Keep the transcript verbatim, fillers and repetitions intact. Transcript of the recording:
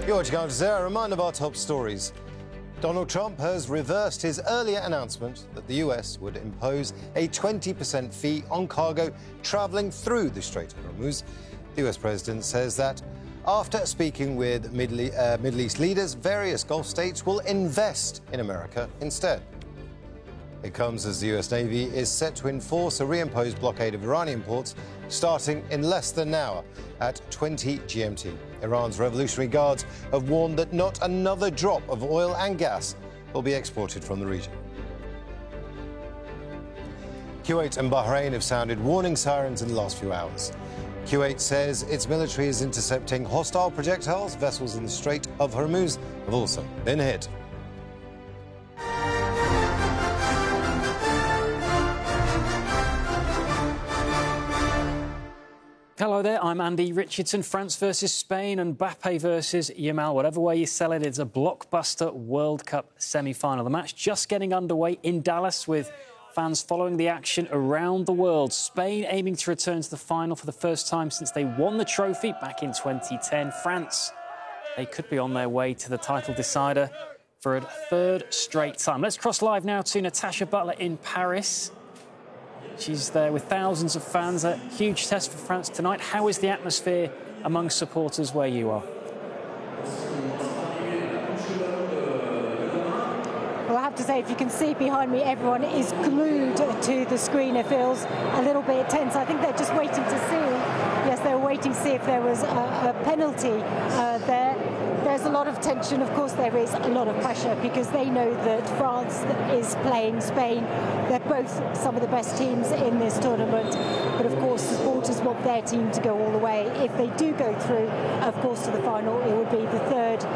You're watching Al Jazeera. A reminder of our top stories. Donald Trump has reversed his earlier announcement that the U S would impose a twenty percent fee on cargo travelling through the Strait of Hormuz. The U S president says that after speaking with Middle, e- uh, Middle East leaders, various Gulf states will invest in America instead. It comes as the U S Navy is set to enforce a reimposed blockade of Iranian ports starting in less than an hour at twenty G M T. Iran's Revolutionary Guards have warned that not another drop of oil and gas will be exported from the region. Kuwait and Bahrain have sounded warning sirens in the last few hours. Kuwait says its military is intercepting hostile projectiles. Vessels in the Strait of Hormuz have also been hit. Hello there, I'm Andy Richardson. France versus Spain and Mbappe versus Yamal. Whatever way you sell it, it's a blockbuster World Cup semi-final. The match just getting underway in Dallas with fans following the action around the world. Spain aiming to return to the final for the first time since they won the trophy back in twenty ten. France, they could be on their way to the title decider for a third straight time. Let's cross live now to Natasha Butler in Paris. She's there with thousands of fans. A huge test for France tonight. How is the atmosphere among supporters where you are? Well, I have to say, if you can see behind me, everyone is glued to the screen. It feels a little bit tense. I think they're just waiting to see. Yes, they were waiting to see if there was a, a penalty uh, there. There's a lot of tension. Of course, there is a lot of pressure because they know that France is playing Spain. They're both some of the best teams in this tournament. But of course, the supporters want their team to go all the way. If they do go through, of course, to the final, it would be the